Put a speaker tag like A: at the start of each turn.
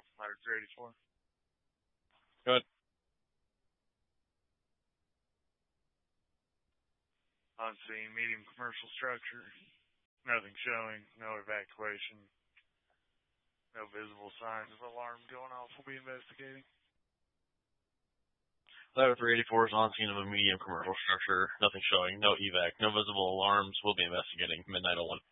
A: Ladder 384.
B: Good.
A: On scene, medium commercial structure. Nothing showing, no evacuation. No visible signs of alarm going off. We'll be investigating.
B: Ladder 384 is on scene of a medium commercial structure. Nothing showing, no evac, no visible alarms. We'll be investigating. Midnight 01.